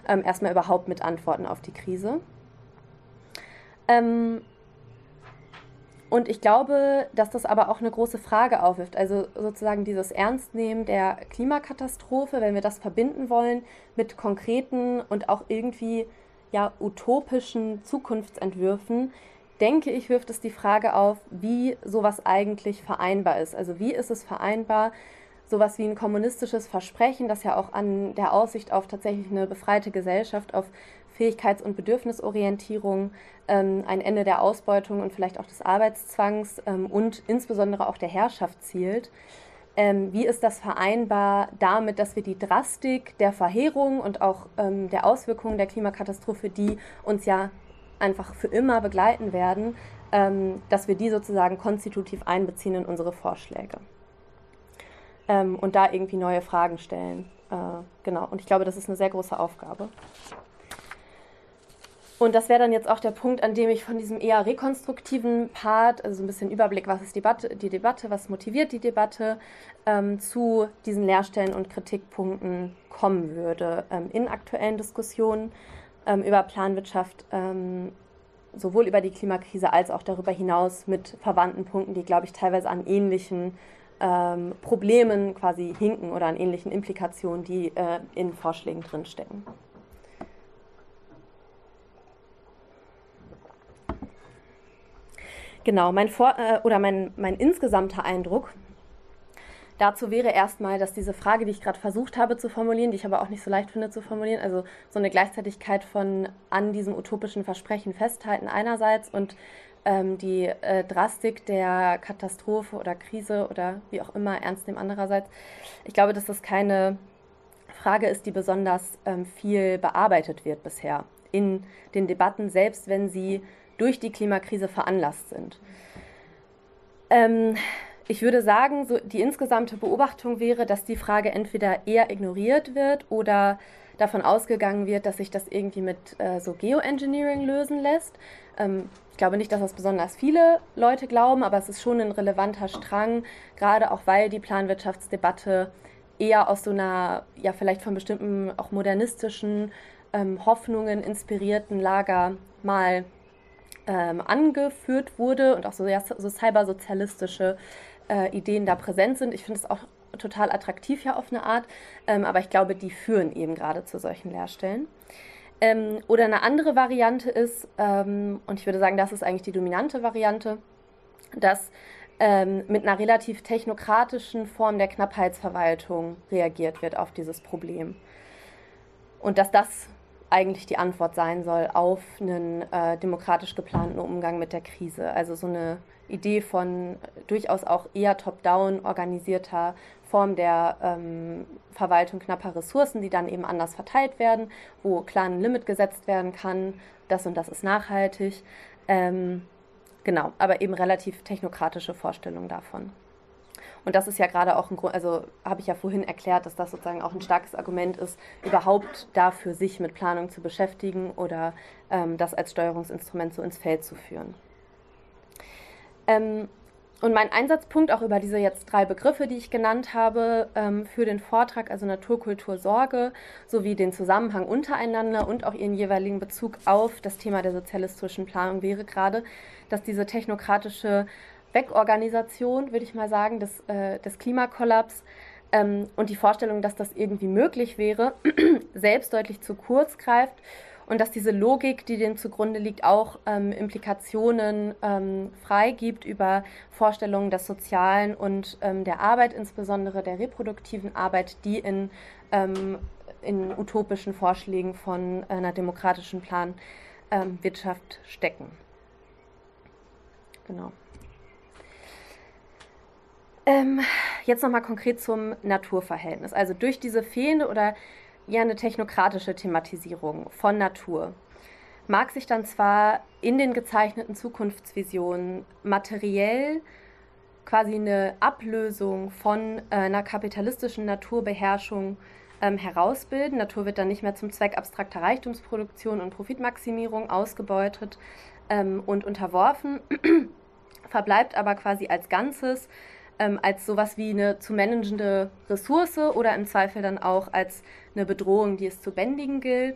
erstmal überhaupt mit Antworten auf die Krise. Und ich glaube, dass das aber auch eine große Frage aufwirft. Also sozusagen dieses Ernstnehmen der Klimakatastrophe, wenn wir das verbinden wollen mit konkreten und auch irgendwie ja utopischen Zukunftsentwürfen, denke ich, wirft es die Frage auf, wie sowas eigentlich vereinbar ist. Also wie ist es vereinbar, sowas wie ein kommunistisches Versprechen, das ja auch an der Aussicht auf tatsächlich eine befreite Gesellschaft, auf Fähigkeits- und Bedürfnisorientierung, ein Ende der Ausbeutung und vielleicht auch des Arbeitszwangs und insbesondere auch der Herrschaft zielt. Wie ist das vereinbar damit, dass wir die Drastik der Verheerung und auch der Auswirkungen der Klimakatastrophe, die uns ja einfach für immer begleiten werden, dass wir die sozusagen konstitutiv einbeziehen in unsere Vorschläge und da irgendwie neue Fragen stellen. Genau, und ich glaube, das ist eine sehr große Aufgabe. Und das wäre dann jetzt auch der Punkt, an dem ich von diesem eher rekonstruktiven Part, also so ein bisschen Überblick, was ist die Debatte, was motiviert die Debatte, zu diesen Leerstellen und Kritikpunkten kommen würde in aktuellen Diskussionen über Planwirtschaft, sowohl über die Klimakrise als auch darüber hinaus mit verwandten Punkten, die, glaube ich, teilweise an ähnlichen Problemen quasi hinken oder an ähnlichen Implikationen, die in Vorschlägen drinstecken. Genau, mein insgesamter Eindruck dazu wäre erstmal, dass diese Frage, die ich gerade versucht habe zu formulieren, die ich aber auch nicht so leicht finde zu formulieren, also so eine Gleichzeitigkeit von an diesem utopischen Versprechen festhalten einerseits und die Drastik der Katastrophe oder Krise oder wie auch immer ernst nehmen andererseits. Ich glaube, dass das keine Frage ist, die besonders viel bearbeitet wird bisher in den Debatten, selbst wenn sie durch die Klimakrise veranlasst sind. Ich würde sagen, so die insgesamte Beobachtung wäre, dass die Frage entweder eher ignoriert wird oder davon ausgegangen wird, dass sich das irgendwie mit so Geoengineering lösen lässt. Ich glaube nicht, dass das besonders viele Leute glauben, aber es ist schon ein relevanter Strang, gerade auch weil die Planwirtschaftsdebatte eher aus so einer, ja vielleicht von bestimmten auch modernistischen Hoffnungen inspirierten Lager mal angeführt wurde und auch so, ja, so cybersozialistische Ideen da präsent sind. Ich finde es auch total attraktiv ja auf eine Art, aber ich glaube, die führen eben gerade zu solchen Leerstellen. Oder eine andere Variante ist, und ich würde sagen, das ist eigentlich die dominante Variante, dass mit einer relativ technokratischen Form der Knappheitsverwaltung reagiert wird auf dieses Problem. Und dass das eigentlich die Antwort sein soll auf einen demokratisch geplanten Umgang mit der Krise. Also so eine Idee von durchaus auch eher top-down organisierter Form der Verwaltung knapper Ressourcen, die dann eben anders verteilt werden, wo klar ein Limit gesetzt werden kann, das und das ist nachhaltig. Genau, aber eben relativ technokratische Vorstellungen davon. Und das ist ja gerade auch ein Grund, also habe ich ja vorhin erklärt, dass das sozusagen auch ein starkes Argument ist, überhaupt dafür sich mit Planung zu beschäftigen oder das als Steuerungsinstrument so ins Feld zu führen. Und mein Einsatzpunkt auch über diese jetzt 3 Begriffe, die ich genannt habe, für den Vortrag, also Natur, Kultur, Sorge, sowie den Zusammenhang untereinander und auch ihren jeweiligen Bezug auf das Thema der sozialistischen Planung wäre gerade, dass diese technokratische Wegorganisation, würde ich mal sagen, des Klimakollaps und die Vorstellung, dass das irgendwie möglich wäre, selbst deutlich zu kurz greift und dass diese Logik, die dem zugrunde liegt, auch Implikationen freigibt über Vorstellungen des Sozialen und der Arbeit, insbesondere der reproduktiven Arbeit, die in utopischen Vorschlägen von einer demokratischen Planwirtschaft stecken. Genau. Jetzt nochmal konkret zum Naturverhältnis. Also durch diese fehlende oder ja eine technokratische Thematisierung von Natur mag sich dann zwar in den gezeichneten Zukunftsvisionen materiell quasi eine Ablösung von einer kapitalistischen Naturbeherrschung herausbilden. Natur wird dann nicht mehr zum Zweck abstrakter Reichtumsproduktion und Profitmaximierung ausgebeutet und unterworfen, verbleibt aber quasi als Ganzes als sowas wie eine zu managende Ressource oder im Zweifel dann auch als eine Bedrohung, die es zu bändigen gilt.